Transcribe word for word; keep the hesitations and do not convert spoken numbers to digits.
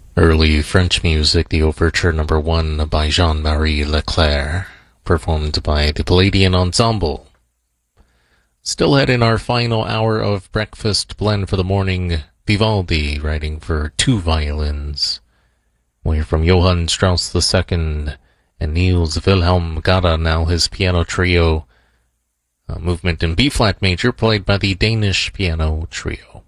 Early French music, the Overture Number One by Jean-Marie Leclerc, performed by the Palladian Ensemble. Still ahead in our final hour of Breakfast Blend for the morning, Vivaldi writing for two violins. We'll hear from Johann Strauss the Second and Niels Wilhelm Gade, now his piano trio, a movement in B-flat major played by the Danish Piano Trio.